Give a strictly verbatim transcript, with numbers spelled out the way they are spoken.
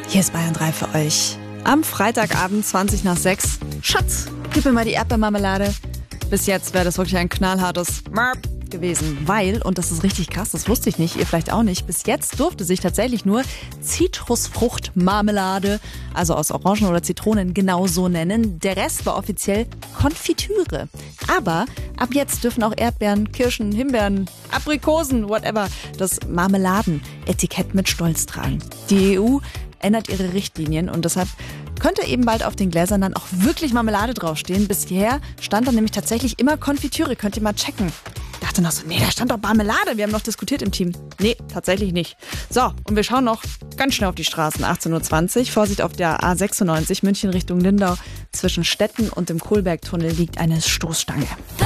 Hier ist Bayern drei für euch. Am Freitagabend zwanzig nach sechs. Schatz, gib mir mal die Erdbeermarmelade. Bis jetzt wäre das wirklich ein knallhartes Marp gewesen, weil, und das ist richtig krass, das wusste ich nicht, ihr vielleicht auch nicht, bis jetzt durfte sich tatsächlich nur Zitrusfruchtmarmelade, also aus Orangen oder Zitronen, genauso nennen. Der Rest war offiziell Konfitüre. Aber ab jetzt dürfen auch Erdbeeren, Kirschen, Himbeeren, Aprikosen, whatever, das Marmeladenetikett mit Stolz tragen. Die E U ändert ihre Richtlinien und deshalb könnte eben bald auf den Gläsern dann auch wirklich Marmelade draufstehen. Bisher stand da nämlich tatsächlich immer Konfitüre, könnt ihr mal checken. Ich dachte noch so, nee, da stand doch Marmelade, wir haben noch diskutiert im Team. Nee, tatsächlich nicht. So, und wir schauen noch ganz schnell auf die Straßen, achtzehn Uhr zwanzig. Vorsicht auf der A sechsundneunzig, München Richtung Lindau. Zwischen Stetten und dem Kohlbergtunnel liegt eine Stoßstange.